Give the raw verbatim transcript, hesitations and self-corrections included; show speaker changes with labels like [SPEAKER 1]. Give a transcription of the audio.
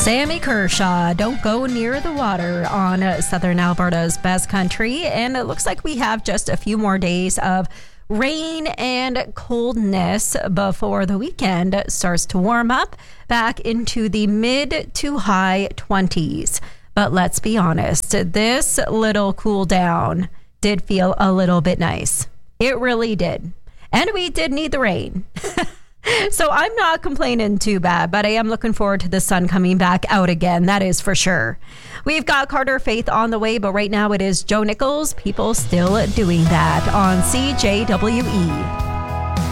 [SPEAKER 1] Sammy Kershaw, don't go near the water on uh, southern Alberta's best country. And it looks like we have just a few more days of rain and coldness before the weekend starts to warm up back into the mid to high twenties. But let's be honest, this little cool down did feel a little bit nice. It really did. And we did need the rain. So I'm not complaining too bad, but I am looking forward to the sun coming back out again. That is for sure. We've got Carter Faith on the way, but right now it is Joe Nichols. People still doing that on C J W E.